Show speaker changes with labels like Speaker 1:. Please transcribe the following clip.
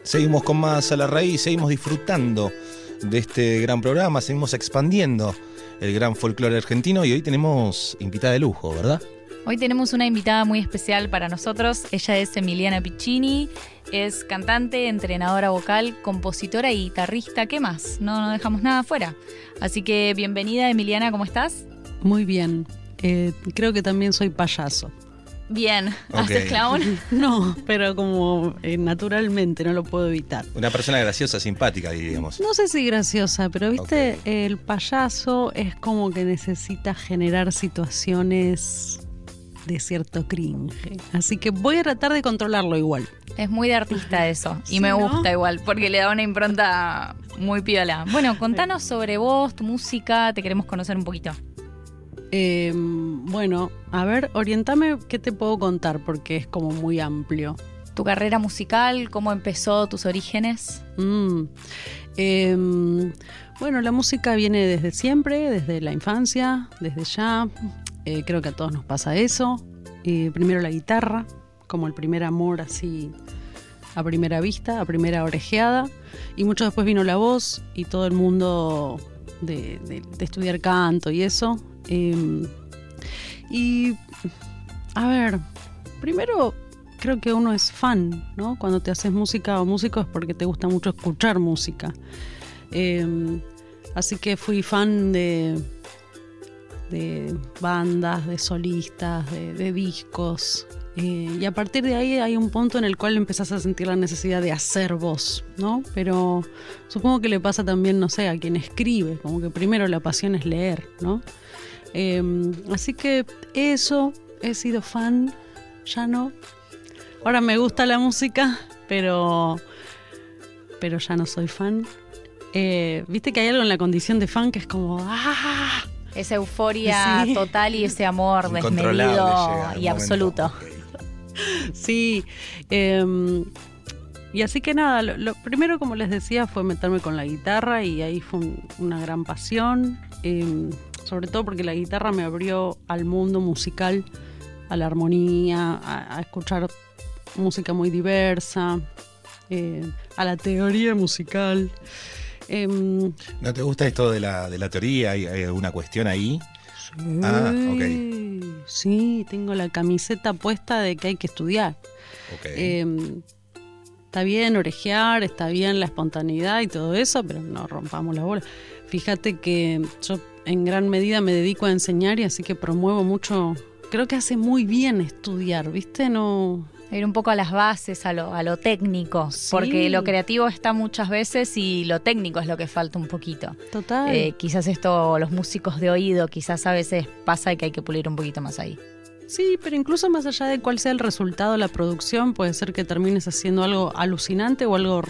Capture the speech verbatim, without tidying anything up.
Speaker 1: Seguimos con más A la Raíz, seguimos disfrutando de este gran programa, seguimos expandiendo el gran folclore argentino y hoy tenemos invitada de lujo, ¿verdad?
Speaker 2: Hoy tenemos una invitada muy especial para nosotros. Ella es Emiliana Piccini, es cantante, entrenadora vocal, compositora y guitarrista. ¿Qué más? No, no dejamos nada afuera. Así que bienvenida, Emiliana, ¿cómo estás?
Speaker 3: Muy bien. Eh, creo que también soy payaso.
Speaker 2: Bien.
Speaker 1: Okay.
Speaker 2: ¿Haces clown?
Speaker 3: No, pero como eh, naturalmente, no lo puedo evitar.
Speaker 1: Una persona graciosa, simpática, diríamos.
Speaker 3: No sé si graciosa, pero viste,
Speaker 1: Okay.
Speaker 3: el payaso es como que necesita generar situaciones de cierto cringe. Así que voy a tratar de controlarlo igual.
Speaker 2: Es muy de artista eso. Y
Speaker 3: Sí,
Speaker 2: me
Speaker 3: ¿no?
Speaker 2: gusta igual, porque le da una impronta muy piola. Bueno, contanos sobre vos, tu música, te queremos conocer un poquito.
Speaker 3: Eh, bueno, a ver, orientame qué te puedo contar, porque es como muy amplio.
Speaker 2: Tu carrera musical, cómo empezó, tus orígenes.
Speaker 3: Mm. Eh, bueno, la música viene desde siempre, desde la infancia, desde ya. Eh, creo que a todos nos pasa eso. Eh, primero la guitarra, como el primer amor así a primera vista, a primera orejeada. Y mucho después vino la voz y todo el mundo de, de, de estudiar canto y eso. Eh, y, a ver, primero creo que uno es fan, ¿no? Cuando te haces música o músico es porque te gusta mucho escuchar música. Eh, así que fui fan de, de bandas, de solistas, de, de discos. Eh, y a partir de ahí hay un punto en el cual empezás a sentir la necesidad de hacer voz, ¿no? Pero supongo que le pasa también, no sé, a quien escribe, como que primero la pasión es leer, ¿no? Eh, así que eso, he sido fan, ya no. Ahora me gusta la música, pero, pero ya no soy fan. Eh, Viste que hay algo en la condición de fan que es como ¡ah!
Speaker 2: Esa euforia
Speaker 3: Sí.
Speaker 2: total y ese amor
Speaker 1: Incontrolable
Speaker 2: desmedido
Speaker 1: llega el
Speaker 2: y
Speaker 1: momento.
Speaker 2: absoluto.
Speaker 1: Ok.
Speaker 3: Sí. Eh, y así que nada, lo, lo primero, como les decía, fue meterme con la guitarra y ahí fue un, una gran pasión. Eh, sobre todo porque la guitarra me abrió al mundo musical, a la armonía, a, a escuchar música muy diversa, eh, a la teoría musical. Eh,
Speaker 1: ¿No te gusta esto de la, de la teoría? ¿Hay, hay alguna cuestión ahí?
Speaker 3: sí,
Speaker 1: Ah, ok.
Speaker 3: sí, tengo la camiseta puesta de que hay que estudiar.
Speaker 1: Ok.
Speaker 3: Eh, está bien orejear, está bien la espontaneidad y todo eso, pero no rompamos la bola. Fíjate que yo en gran medida me dedico a enseñar y así que promuevo mucho. Creo que hace muy bien estudiar, ¿viste? No.
Speaker 2: Ir un poco a las bases, a lo, a lo técnico,
Speaker 3: Sí.
Speaker 2: porque lo creativo está muchas veces y lo técnico es lo que falta un poquito.
Speaker 3: Total.
Speaker 2: Eh, quizás esto, los músicos de oído, quizás a veces pasa que hay que pulir un poquito más ahí.
Speaker 3: Sí, pero incluso más allá de cuál sea el resultado, la producción, puede ser que termines haciendo algo alucinante o algo